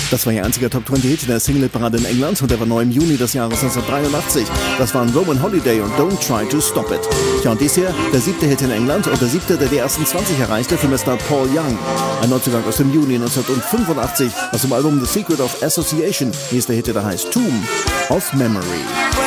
Das war ihr einziger Top-20-Hit der Single-Parade in England und der war neu im Juni des Jahres 1983. Das waren Roman Holiday und Don't Try to Stop It. Tja, und dies hier, der 7. Hit in England und der 7., der die ersten 20 erreichte für Mr. Paul Young. Ein Neuzugang aus dem Juni 1985 aus dem Album The Secret of Association. Hier ist der Hit, der heißt Tomb of Memory.